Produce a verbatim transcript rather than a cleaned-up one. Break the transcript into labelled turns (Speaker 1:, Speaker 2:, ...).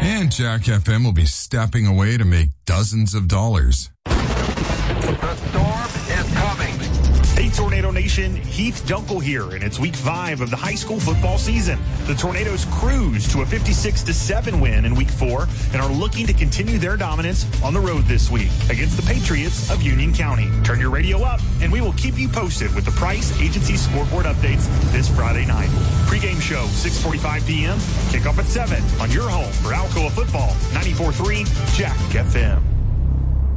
Speaker 1: And Jack F M will be stepping away to make dozens of dollars.
Speaker 2: The storm is coming.
Speaker 3: Hey, Tornado Nation, Heath Dunkel here, and it's week five of the high school football season. The Tornadoes cruise to a fifty-six to seven win in week four and are looking to continue their dominance on the road this week against the Patriots of Union County. Turn your radio up, and we will keep you posted with the Price Agency scoreboard updates this Friday night. Pre-game show, six forty-five p.m., kickoff at seven on your home for Alcoa Football, ninety-four point three Jack F M.